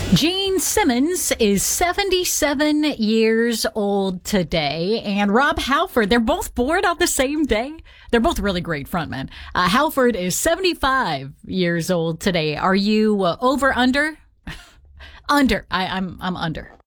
Gene Simmons is 77 years old today, and Rob Halford, they're both born on the same day. They're both really great frontmen. Halford is 75 years old today. Are you over, under? Under. I'm under.